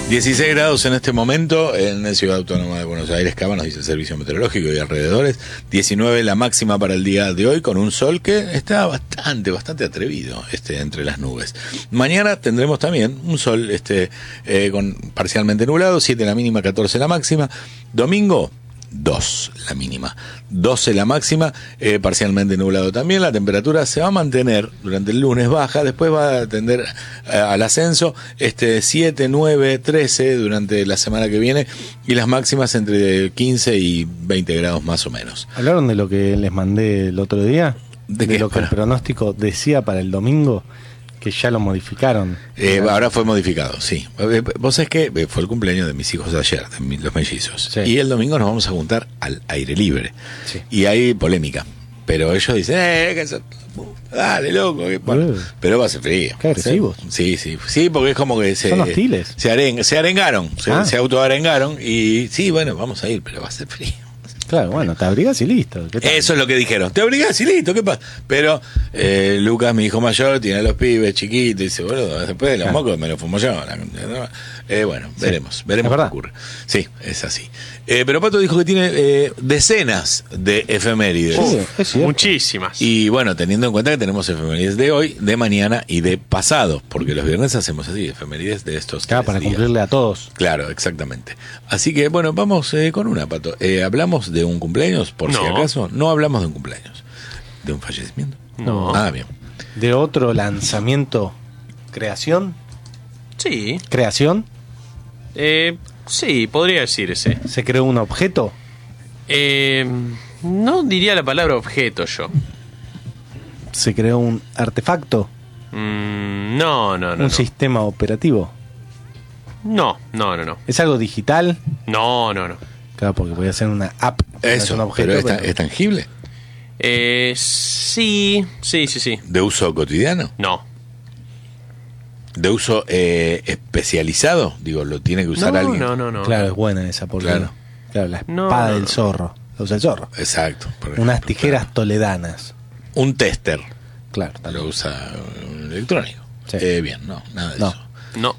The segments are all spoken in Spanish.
16 grados en este momento en la Ciudad Autónoma de Buenos Aires, Cava, nos dice el Servicio Meteorológico y alrededores. 19 la máxima para el día de hoy, con un sol que está bastante atrevido entre las nubes. Mañana tendremos también un sol con parcialmente nublado, 7 la mínima, 14 la máxima. Domingo, 2 la mínima, 12 la máxima, parcialmente nublado también. La temperatura se va a mantener durante el lunes baja, después va a tender al ascenso, 7, 9, 13 durante la semana que viene, y las máximas entre 15 y 20 grados más o menos. ¿Hablaron de lo que les mandé el otro día? ¿De lo que el pronóstico decía para el domingo, que ya lo modificaron. Ahora fue modificado, sí. Vos sabés que fue el cumpleaños de mis hijos de ayer, los mellizos. Sí. Y el domingo nos vamos a juntar al aire libre. Sí. Y hay polémica. Pero ellos dicen, dale, loco. Bueno, pero va a ser frío. Qué agresivos. Sí, porque es como que son hostiles. Se arengaron, se autoarengaron. Y sí, bueno, vamos a ir, pero va a ser frío. Claro, bueno, te abrigás y listo. Eso es lo que dijeron. Te abrigás y listo, ¿qué pasa? Pero Lucas, mi hijo mayor, tiene a los pibes chiquitos y dice, boludo, después de los mocos me los fumo yo. Bueno, veremos qué ocurre. Sí, es así. Pero Pato dijo que tiene decenas de efemérides. Sí, muchísimas. Y bueno, teniendo en cuenta que tenemos efemérides de hoy, de mañana y de pasado, porque los viernes hacemos así, efemérides de estos días. Para cumplirle a todos. Claro, exactamente. Así que bueno, vamos con una, Pato. Hablamos de un cumpleaños, por si acaso. No hablamos de un cumpleaños. ¿De un fallecimiento? No. Ah, bien. ¿De otro lanzamiento? ¿Creación? Sí. ¿Creación? Sí, podría decirse. ¿Se creó un objeto? No diría la palabra objeto yo. ¿Se creó un artefacto? No. ¿Un sistema operativo? No. ¿Es algo digital? No. Claro, porque voy a hacer una app. Eso, un objeto, pero ¿es tangible? Sí. ¿De uso cotidiano? No. ¿De uso especializado? Digo, ¿lo tiene que usar alguien? No. Claro, es buena esa, porque claro, la espada del zorro. Lo usa el zorro. Exacto. Unas tijeras toledanas. Un tester. Claro, también. Lo usa un electrónico. Sí. Bien, nada de eso. No.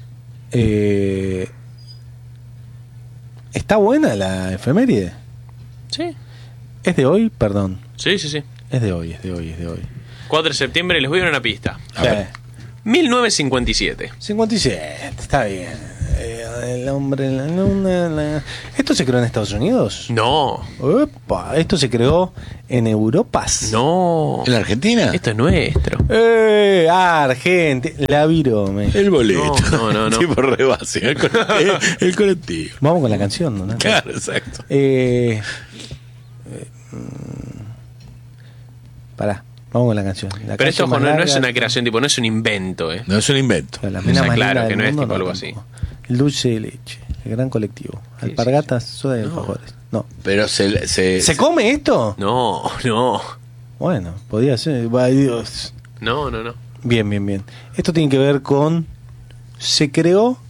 ¿Está buena la efeméride? Sí. ¿Es de hoy? Perdón. Sí. Es de hoy. 4 de septiembre, les voy a dar una pista. A ver. 1957. 57, está bien. El hombre en la luna. ¿Esto se creó en Estados Unidos? No. Opa, ¿esto se creó en Europa? No. ¿En la Argentina? Esto es nuestro. Argentina. La virome. El boleto. No. Tipo rebase. El colectivo. Vamos con la canción, ¿no? Claro, exacto. Pará. Vamos con la canción. Pero esto no es una creación, tipo, no es un invento, No es un invento. Claro que no es tipo algo así. El dulce de leche, el gran colectivo. Alpargatas, soda y alfajores. No. Pero ¿Se come esto? No. Bueno, podía ser. Ay, Dios. No. Bien. Esto tiene que ver con... Se creó